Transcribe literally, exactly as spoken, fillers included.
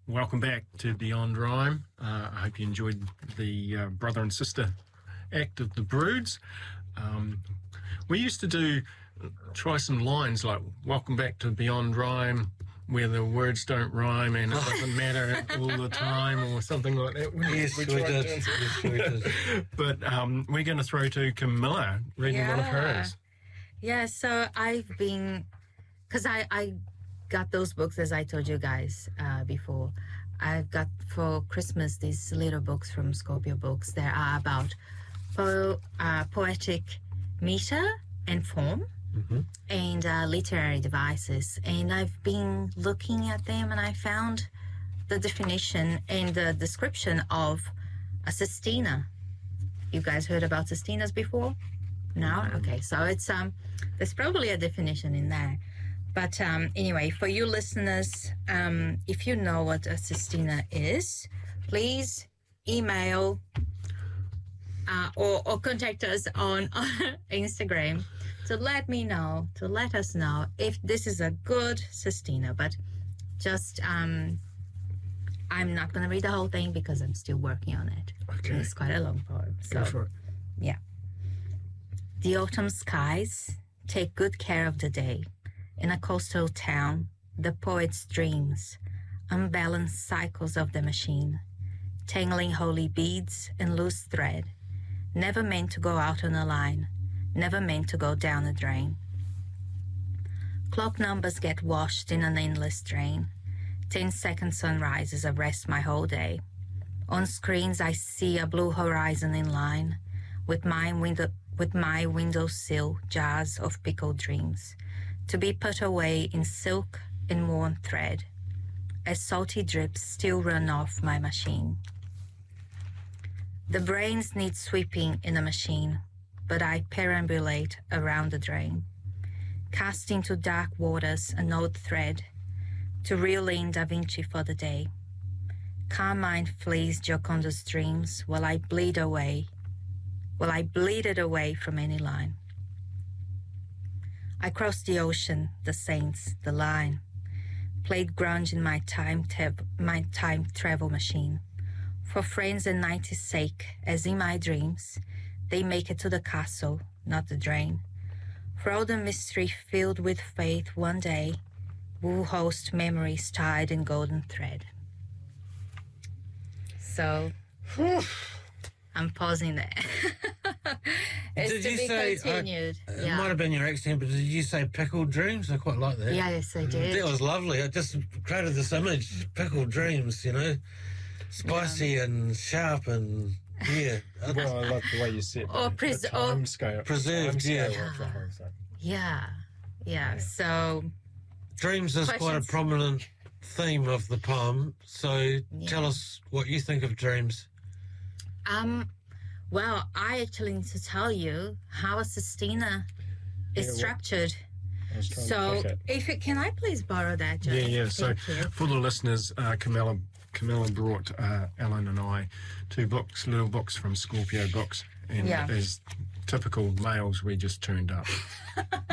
welcome back to Beyond Rhyme. Uh, I hope you enjoyed the uh, brother and sister act of the Broods. Um, we used to do, try some lines like, welcome back to Beyond Rhyme, where the words don't rhyme and it doesn't matter all the time, or something like that. We, yes, we, we did. Yes, we did. But um, we're going to throw to Camilla, reading yeah. one of hers. Yeah, so I've been, because I, I got those books, as I told you guys uh, before. I've got for Christmas these little books from Scorpio Books that are about po- uh, poetic meter and form. Mm-hmm. And uh, literary devices, and I've been looking at them, and I found the definition and the description of a sestina. You guys heard about sestinas before? No? Okay, so it's um, there's probably a definition in there. But um, anyway, for you listeners, um, if you know what a sestina is, please email uh, or, or contact us on, on Instagram. To let me know, to let us know if this is a good sestina, but just, um, I'm not going to read the whole thing because I'm still working on it. Okay. It's quite a long poem. So, Go for it. Yeah. The autumn skies take good care of the day. In a coastal town, the poet's dreams, unbalanced cycles of the machine, tangling holy beads and loose thread, never meant to go out on a line, never meant to go down a drain. Clock numbers get washed in an endless drain. Ten-second sunrises arrest my whole day. On screens I see a blue horizon in line, with my window, with my windowsill jars of pickled dreams, to be put away in silk and worn thread, as salty drips still run off my machine. The brains need sweeping in a machine, but I perambulate around the drain, cast into dark waters an old thread, to reel in Da Vinci for the day. Carmine flees Gioconda's dreams while I bleed away, while I bleed it away from any line. I crossed the ocean, the saints, the line, played grunge in my time, tab- my time travel machine, for friends and nineties sake, as in my dreams, they make it to the castle, not the drain. For all the mystery filled with faith one day will host memories tied in golden thread. So, I'm pausing there. It's Did to you be say, continued. I, it yeah. might have been your accent, but did you say pickled dreams? I quite like that. Yes, I did. That was lovely. It just created this image, pickled dreams, you know, spicy yeah. and sharp and, yeah. Well, I love the way you said Or the, pres- the time or scale. Preserved, time scale yeah. of the whole thing. Yeah, yeah, Yeah. so... Dreams is quite a Questions? prominent theme of the poem, so Yeah. tell us what you think of dreams. Um, well, I actually need to tell you how a sestina is Yeah, what- structured. I was trying So, to pick it. if it, can I please borrow that, Joe? Yeah, yeah. So Thank you. for the listeners, uh, Camilla, Camilla brought uh, Alan and I two books, little books from Scorpio Books, and Yeah. as typical males, we just turned up.